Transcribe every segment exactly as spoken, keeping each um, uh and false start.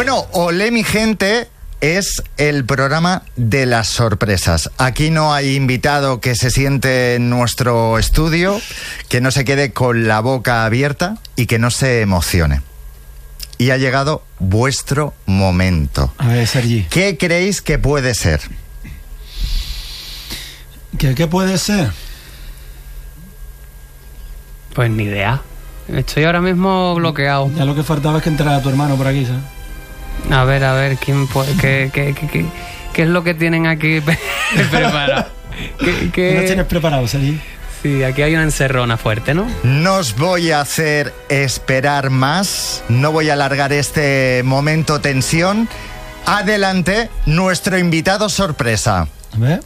Bueno, Olé mi gente es el programa de las sorpresas. Aquí no hay invitado que se siente en nuestro estudio, que no se quede con la boca abierta y que no se emocione. Y ha llegado vuestro momento. A ver, Sergi. ¿Qué creéis que puede ser? ¿Qué, qué puede ser? Pues ni idea. Estoy ahora mismo bloqueado. Ya lo que faltaba es que entrara tu hermano por aquí, ¿sabes? A ver, a ver, ¿quién puede, qué, qué, qué, qué, qué es lo que tienen aquí preparado? ¿Qué, qué... ¿Qué nos tienes preparado, Sergi? Sí, aquí hay una encerrona fuerte, ¿no? No os voy a hacer esperar más. No voy a alargar este momento tensión. Adelante, nuestro invitado sorpresa. A ver.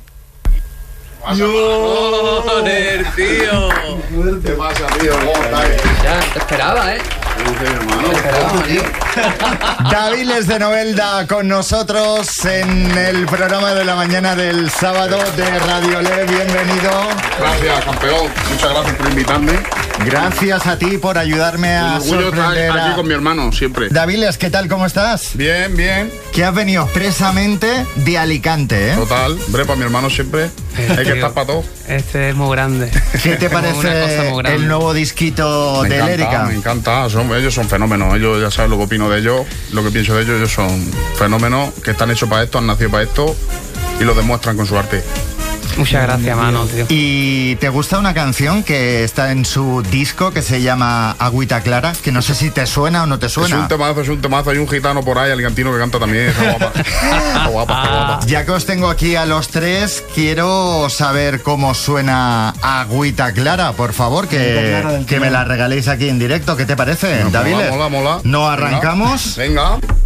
¡Joder, tío! ¿Qué pasa, tío? ¿Cómo estás? Ya, te esperaba, ¿eh? Hermano, Te esperaba, tío. Daviles de Novelda con nosotros en el programa de la mañana del sábado de Radio Le. Bienvenido. Gracias, campeón. Muchas gracias por invitarme. Gracias a ti por ayudarme a Un orgullo sorprender estar a... aquí con mi hermano, siempre. Daviles, ¿qué tal? ¿Cómo estás? Bien, bien. Que has venido expresamente de Alicante, ¿eh? Total. Hombre, para mi hermano siempre hay que estar para todo. Este es muy grande. ¿Qué te Es como una cosa parece muy grande. el nuevo disquito Me de encanta, Lérica? me encanta. Son, ellos son fenómenos. Ellos ya sabes lo que opino de ellos, lo que pienso de ellos. Ellos son fenómenos que están hechos para esto, han nacido para esto y lo demuestran con su arte. Muchas gracias, mano, tío. ¿Y te gusta una canción que está en su disco que se llama Agüita Clara? Que no sé si te suena o no te Es suena. un temazo, es un temazo. Hay un gitano por ahí, alicantino, que canta también. Está guapa. Está guapa, está guapa. Ya que os tengo aquí a los tres, quiero saber cómo suena Agüita Clara, por favor, Agüita que, Clara del que me Tino. la regaléis aquí en directo. ¿Qué te parece, Mola, Daviles? mola, mola. ¿No Venga. arrancamos? Venga.